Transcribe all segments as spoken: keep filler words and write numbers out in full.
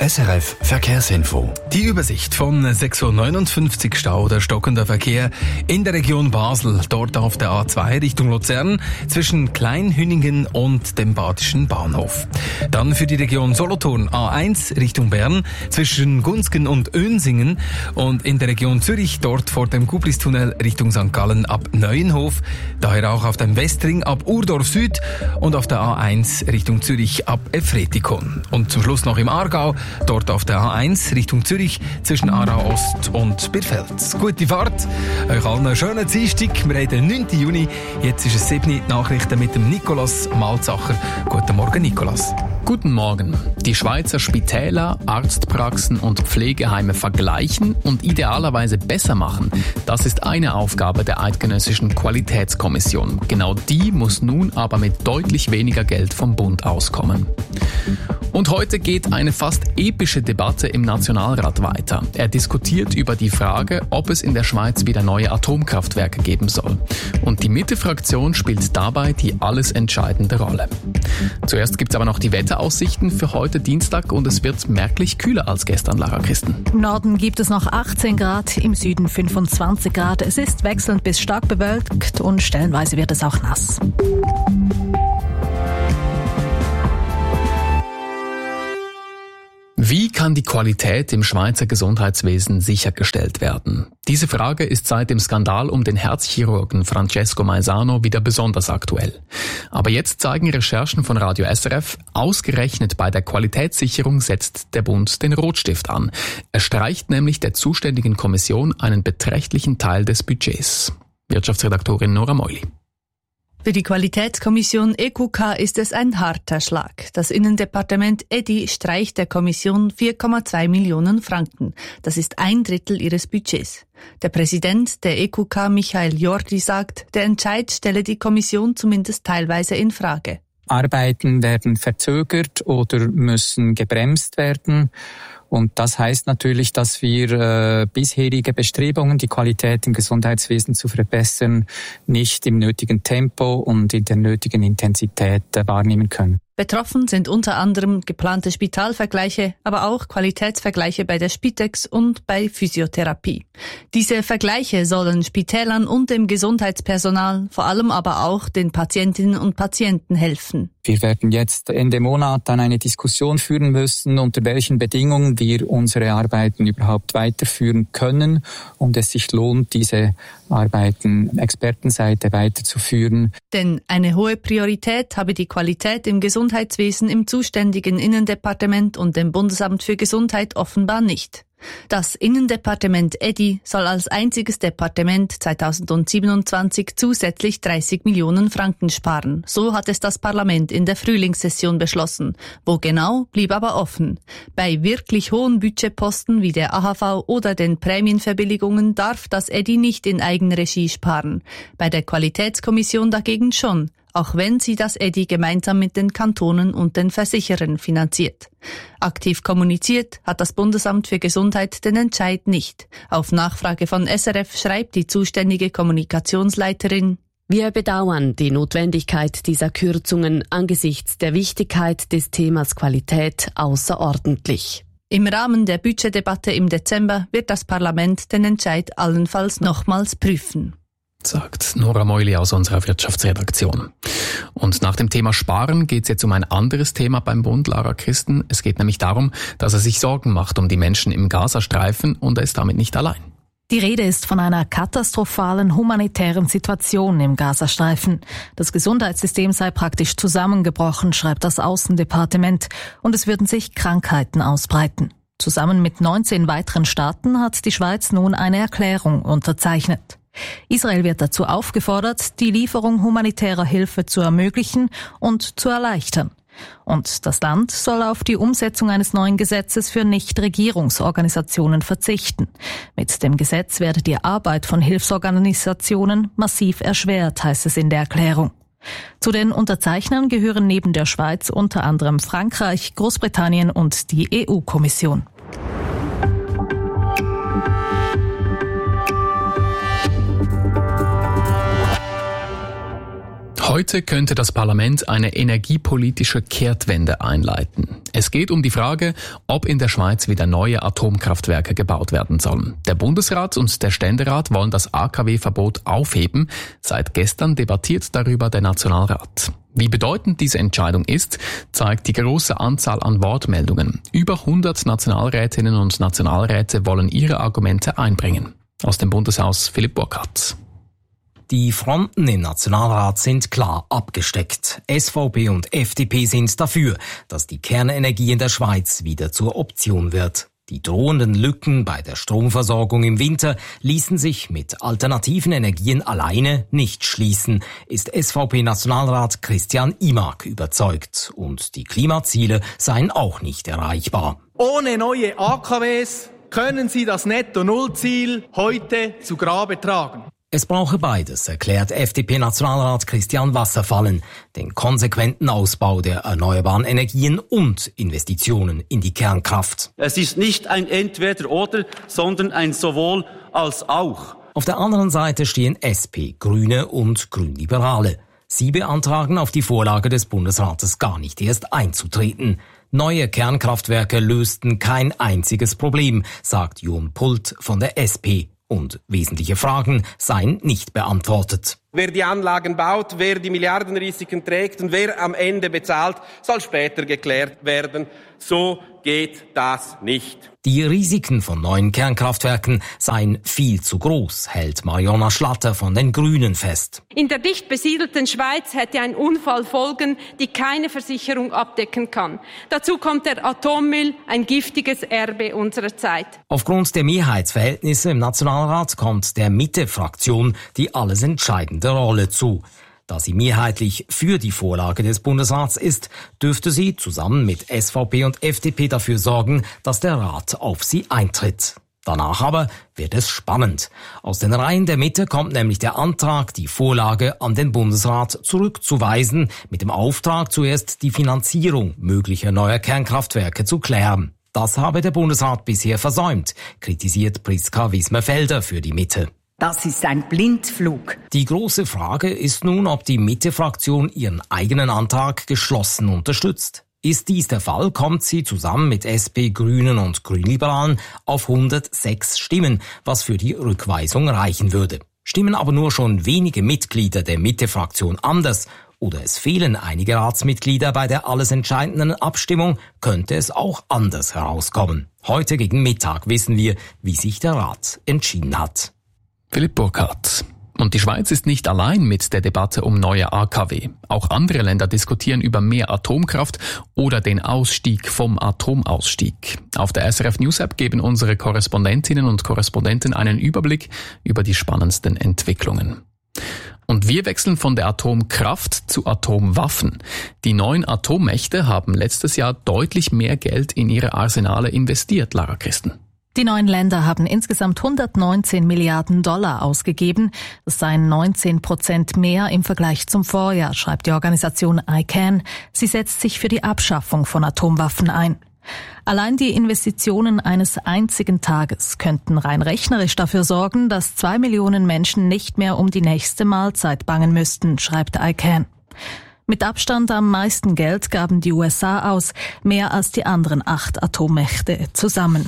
S R F Verkehrsinfo. Die Übersicht von sechs Uhr neunundfünfzig Stau oder stockender Verkehr in der Region Basel, dort auf der A zwei Richtung Luzern zwischen Kleinhüningen und dem Badischen Bahnhof. Dann für die Region Solothurn A eins Richtung Bern zwischen Gunsgen und Önsingen und in der Region Zürich dort vor dem Gubristunnel Richtung Sankt Gallen ab Neuenhof, daher auch auf dem Westring ab Urdorf Süd und auf der A eins Richtung Zürich ab Efretikon. Und zum Schluss noch im Aargau, dort auf der A eins Richtung Zürich zwischen Aarau Ost und Birfels. Gute Fahrt, euch allen einen schönen Dienstag. Wir haben den neunten Juni, jetzt ist es sieben Nachrichten mit dem Nikolaus Malzacher. Guten Morgen, Nikolaus. Guten Morgen. Die Schweizer Spitäler, Arztpraxen und Pflegeheime vergleichen und idealerweise besser machen. Das ist eine Aufgabe der Eidgenössischen Qualitätskommission. Genau die muss nun aber mit deutlich weniger Geld vom Bund auskommen. Und heute geht eine fast epische Debatte im Nationalrat weiter. Er diskutiert über die Frage, ob es in der Schweiz wieder neue Atomkraftwerke geben soll. Und die Mitte-Fraktion spielt dabei die alles entscheidende Rolle. Zuerst gibt's aber noch die Wetteraussichten für heute Dienstag und es wird merklich kühler als gestern, Lara Christen. Im Norden gibt es noch achtzehn Grad, im Süden fünfundzwanzig Grad. Es ist wechselnd bis stark bewölkt und stellenweise wird es auch nass. Wie kann die Qualität im Schweizer Gesundheitswesen sichergestellt werden? Diese Frage ist seit dem Skandal um den Herzchirurgen Francesco Maisano wieder besonders aktuell. Aber jetzt zeigen Recherchen von Radio S R F, ausgerechnet bei der Qualitätssicherung setzt der Bund den Rotstift an. Er streicht nämlich der zuständigen Kommission einen beträchtlichen Teil des Budgets. Wirtschaftsredaktorin Nora Meuli. Für die Qualitätskommission E Q K ist es ein harter Schlag. Das Innendepartement E D I streicht der Kommission vier Komma zwei Millionen Franken. Das ist ein Drittel ihres Budgets. Der Präsident der E Q K, Michael Jordi, sagt, der Entscheid stelle die Kommission zumindest teilweise in Frage. Arbeiten werden verzögert oder müssen gebremst werden. Und das heißt natürlich, dass wir äh, bisherige Bestrebungen, die Qualität im Gesundheitswesen zu verbessern, nicht im nötigen Tempo und in der nötigen Intensität äh, wahrnehmen können. Betroffen sind unter anderem geplante Spitalvergleiche, aber auch Qualitätsvergleiche bei der Spitex und bei Physiotherapie. Diese Vergleiche sollen Spitälern und dem Gesundheitspersonal, vor allem aber auch den Patientinnen und Patienten helfen. Wir werden jetzt Ende Monat dann eine Diskussion führen müssen, unter welchen Bedingungen wir unsere Arbeiten überhaupt weiterführen können und es sich lohnt, diese Arbeiten Expertenseite weiterzuführen. Denn eine hohe Priorität habe die Qualität im Gesundheitswesen im zuständigen Innendepartement und dem Bundesamt für Gesundheit offenbar nicht. Das Innendepartement E D I soll als einziges Departement zweitausendsiebenundzwanzig zusätzlich dreißig Millionen Franken sparen. So hat es das Parlament in der Frühlingssession beschlossen. Wo genau, blieb aber offen. Bei wirklich hohen Budgetposten wie der A H V oder den Prämienverbilligungen darf das E D I nicht in Eigenregie sparen. Bei der Qualitätskommission dagegen schon, auch wenn sie das E D I gemeinsam mit den Kantonen und den Versicherern finanziert. Aktiv kommuniziert hat das Bundesamt für Gesundheit den Entscheid nicht. Auf Nachfrage von S R F schreibt die zuständige Kommunikationsleiterin: Wir bedauern die Notwendigkeit dieser Kürzungen angesichts der Wichtigkeit des Themas Qualität außerordentlich. Im Rahmen der Budgetdebatte im Dezember wird das Parlament den Entscheid allenfalls nochmals prüfen, sagt Nora Meuli aus unserer Wirtschaftsredaktion. Und nach dem Thema Sparen geht es jetzt um ein anderes Thema beim Bund, Lara Christen. Es geht nämlich darum, dass er sich Sorgen macht um die Menschen im Gazastreifen und er ist damit nicht allein. Die Rede ist von einer katastrophalen humanitären Situation im Gazastreifen. Das Gesundheitssystem sei praktisch zusammengebrochen, schreibt das Außendepartement, und es würden sich Krankheiten ausbreiten. Zusammen mit neunzehn weiteren Staaten hat die Schweiz nun eine Erklärung unterzeichnet. Israel wird dazu aufgefordert, die Lieferung humanitärer Hilfe zu ermöglichen und zu erleichtern. Und das Land soll auf die Umsetzung eines neuen Gesetzes für Nichtregierungsorganisationen verzichten. Mit dem Gesetz werde die Arbeit von Hilfsorganisationen massiv erschwert, heißt es in der Erklärung. Zu den Unterzeichnern gehören neben der Schweiz unter anderem Frankreich, Großbritannien und die E U-Kommission. Heute könnte das Parlament eine energiepolitische Kehrtwende einleiten. Es geht um die Frage, ob in der Schweiz wieder neue Atomkraftwerke gebaut werden sollen. Der Bundesrat und der Ständerat wollen das A K W-Verbot aufheben. Seit gestern debattiert darüber der Nationalrat. Wie bedeutend diese Entscheidung ist, zeigt die große Anzahl an Wortmeldungen. Über hundert Nationalrätinnen und Nationalräte wollen ihre Argumente einbringen. Aus dem Bundeshaus Philipp Burkhardt. Die Fronten im Nationalrat sind klar abgesteckt. S V P und F D P sind dafür, dass die Kernenergie in der Schweiz wieder zur Option wird. Die drohenden Lücken bei der Stromversorgung im Winter ließen sich mit alternativen Energien alleine nicht schließen, ist S V P-Nationalrat Christian Imak überzeugt. Und die Klimaziele seien auch nicht erreichbar. Ohne neue A K Ws können Sie das Netto-Null-Ziel heute zu Grabe tragen. Es brauche beides, erklärt F D P-Nationalrat Christian Wasserfallen, den konsequenten Ausbau der erneuerbaren Energien und Investitionen in die Kernkraft. Es ist nicht ein Entweder-Oder, sondern ein Sowohl als auch. Auf der anderen Seite stehen S P, Grüne und Grünliberale. Sie beantragen, auf die Vorlage des Bundesrates gar nicht erst einzutreten. Neue Kernkraftwerke lösten kein einziges Problem, sagt Jon Pult von der S P. Und wesentliche Fragen seien nicht beantwortet. Wer die Anlagen baut, wer die Milliardenrisiken trägt und wer am Ende bezahlt, soll später geklärt werden. So geht das nicht. Die Risiken von neuen Kernkraftwerken seien viel zu groß, hält Mariona Schlatter von den Grünen fest. In der dicht besiedelten Schweiz hätte ein Unfall Folgen, die keine Versicherung abdecken kann. Dazu kommt der Atommüll, ein giftiges Erbe unserer Zeit. Aufgrund der Mehrheitsverhältnisse im Nationalrat kommt der Mitte-Fraktion die alles entscheidende Rolle zu. Da sie mehrheitlich für die Vorlage des Bundesrats ist, dürfte sie zusammen mit S V P und F D P dafür sorgen, dass der Rat auf sie eintritt. Danach aber wird es spannend. Aus den Reihen der Mitte kommt nämlich der Antrag, die Vorlage an den Bundesrat zurückzuweisen, mit dem Auftrag, zuerst die Finanzierung möglicher neuer Kernkraftwerke zu klären. Das habe der Bundesrat bisher versäumt, kritisiert Priska Wismerfelder für die Mitte. Das ist ein Blindflug. Die große Frage ist nun, ob die Mitte-Fraktion ihren eigenen Antrag geschlossen unterstützt. Ist dies der Fall, kommt sie zusammen mit S P, Grünen und Grünliberalen auf hundertsechs Stimmen, was für die Rückweisung reichen würde. Stimmen aber nur schon wenige Mitglieder der Mitte-Fraktion anders oder es fehlen einige Ratsmitglieder bei der alles entscheidenden Abstimmung, könnte es auch anders herauskommen. Heute gegen Mittag wissen wir, wie sich der Rat entschieden hat. Philipp Burkhardt. Und die Schweiz ist nicht allein mit der Debatte um neue A K W. Auch andere Länder diskutieren über mehr Atomkraft oder den Ausstieg vom Atomausstieg. Auf der S R F News App geben unsere Korrespondentinnen und Korrespondenten einen Überblick über die spannendsten Entwicklungen. Und wir wechseln von der Atomkraft zu Atomwaffen. Die neuen Atommächte haben letztes Jahr deutlich mehr Geld in ihre Arsenale investiert, Lara Christen. Die neuen Länder haben insgesamt hundertneunzehn Milliarden Dollar ausgegeben. Das seien neunzehn Prozent mehr im Vergleich zum Vorjahr, schreibt die Organisation I C A N. Sie setzt sich für die Abschaffung von Atomwaffen ein. Allein die Investitionen eines einzigen Tages könnten rein rechnerisch dafür sorgen, dass zwei Millionen Menschen nicht mehr um die nächste Mahlzeit bangen müssten, schreibt I C A N. Mit Abstand am meisten Geld gaben die U S A aus, mehr als die anderen acht Atommächte zusammen.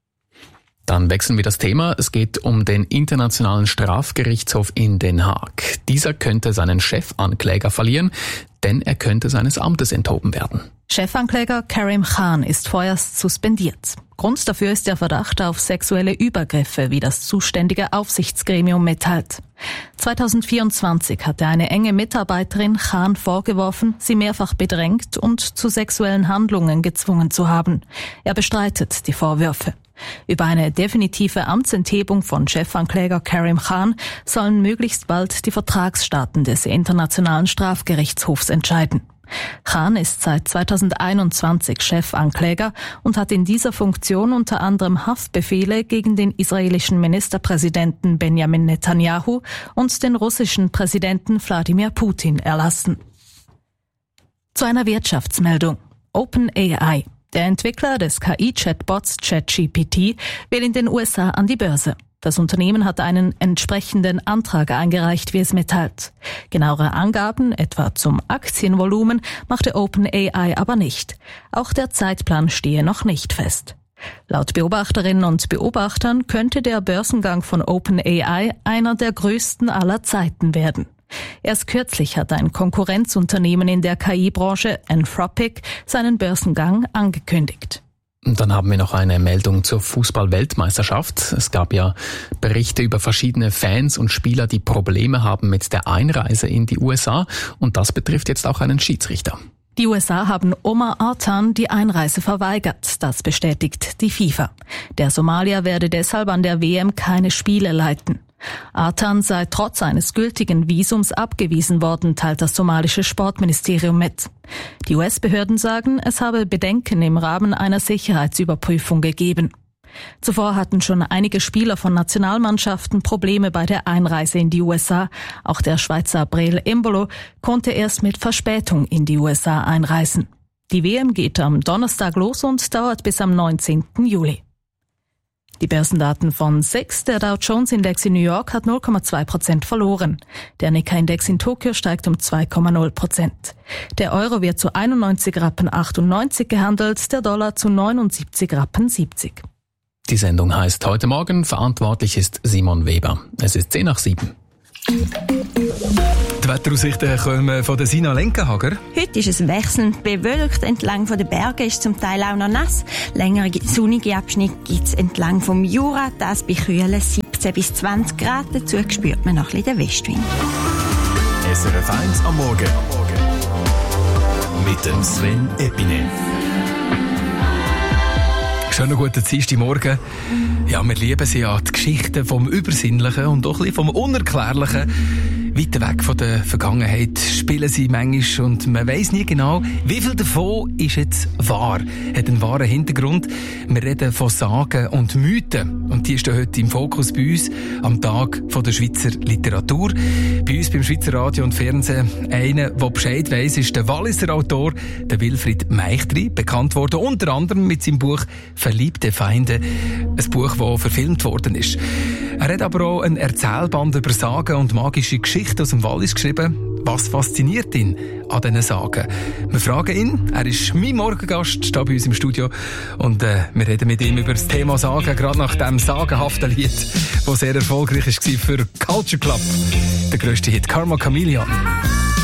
Dann wechseln wir das Thema. Es geht um den Internationalen Strafgerichtshof in Den Haag. Dieser könnte seinen Chefankläger verlieren, denn er könnte seines Amtes enthoben werden. Chefankläger Karim Khan ist vorerst suspendiert. Grund dafür ist der Verdacht auf sexuelle Übergriffe, wie das zuständige Aufsichtsgremium mitteilt. zweitausendvierundzwanzig hatte eine enge Mitarbeiterin Khan vorgeworfen, sie mehrfach bedrängt und zu sexuellen Handlungen gezwungen zu haben. Er bestreitet die Vorwürfe. Über eine definitive Amtsenthebung von Chefankläger Karim Khan sollen möglichst bald die Vertragsstaaten des Internationalen Strafgerichtshofs entscheiden. Khan ist seit zweitausendeinundzwanzig Chefankläger und hat in dieser Funktion unter anderem Haftbefehle gegen den israelischen Ministerpräsidenten Benjamin Netanyahu und den russischen Präsidenten Wladimir Putin erlassen. Zu einer Wirtschaftsmeldung. OpenAI. Der Entwickler des K I-Chatbots ChatGPT will in den U S A an die Börse. Das Unternehmen hat einen entsprechenden Antrag eingereicht, wie es mitteilt. Genauere Angaben, etwa zum Aktienvolumen, machte OpenAI aber nicht. Auch der Zeitplan stehe noch nicht fest. Laut Beobachterinnen und Beobachtern könnte der Börsengang von OpenAI einer der größten aller Zeiten werden. Erst kürzlich hat ein Konkurrenzunternehmen in der K I-Branche, Anthropic, seinen Börsengang angekündigt. Und dann haben wir noch eine Meldung zur Fußball-Weltmeisterschaft. Es gab ja Berichte über verschiedene Fans und Spieler, die Probleme haben mit der Einreise in die U S A. Und das betrifft jetzt auch einen Schiedsrichter. Die U S A haben Omar Artan die Einreise verweigert. Das bestätigt die FIFA. Der Somalier werde deshalb an der W M keine Spiele leiten. Artan sei trotz eines gültigen Visums abgewiesen worden, teilt das somalische Sportministerium mit. Die U S-Behörden sagen, es habe Bedenken im Rahmen einer Sicherheitsüberprüfung gegeben. Zuvor hatten schon einige Spieler von Nationalmannschaften Probleme bei der Einreise in die U S A. Auch der Schweizer Breel Embolo konnte erst mit Verspätung in die U S A einreisen. Die W M geht am Donnerstag los und dauert bis am neunzehnten Juli. Die Börsendaten von S I X, der Dow Jones Index in New York, hat null Komma zwei Prozent verloren. Der Nikkei-Index in Tokio steigt um zwei Komma null Prozent. Der Euro wird zu einundneunzig Rappen achtundneunzig gehandelt, der Dollar zu neunundsiebzig Rappen siebzig. Die Sendung heißt Heute Morgen. Verantwortlich ist Simon Weber. Es ist zehn nach sieben. Die Wetteraussichten kommen von der Sina Lenkenhager. Heute ist es wechselnd bewölkt. Entlang der Berge ist zum Teil auch noch nass. Längere sonnige Abschnitte gibt es entlang vom Jura. Das bei kühlen siebzehn bis zwanzig Grad. Dazu spürt man noch ein bisschen den Westwind. S R F eins am Morgen. Mit dem Sven Epine. Schönen guten Dienstagmorgen. Ja, wir lieben sie ja, die Geschichten vom Übersinnlichen und auch ein bisschen vom Unerklärlichen. Weiter weg von der Vergangenheit spielen sie manchmal und man weiss nie genau, wie viel davon ist jetzt wahr, hat einen wahren Hintergrund. Wir reden von Sagen und Mythen und die stehen heute im Fokus bei uns am Tag von der Schweizer Literatur. Bei uns beim Schweizer Radio und Fernsehen einer, der Bescheid weiss, ist der Walliser Autor, der Wilfried Meichtri, bekannt worden unter anderem mit seinem Buch «Verliebte Feinde», ein Buch, das verfilmt worden ist. Er hat aber auch ein Erzählband über Sagen und magische Geschichten aus dem Wallis geschrieben. Was fasziniert ihn an diesen Sagen? Wir fragen ihn. Er ist mein Morgengast, steht bei uns im Studio. Und äh, wir reden mit ihm über das Thema Sagen, gerade nach dem sagenhaften Lied, das sehr erfolgreich war für Culture Club. Der grösste Hit, Karma Chameleon.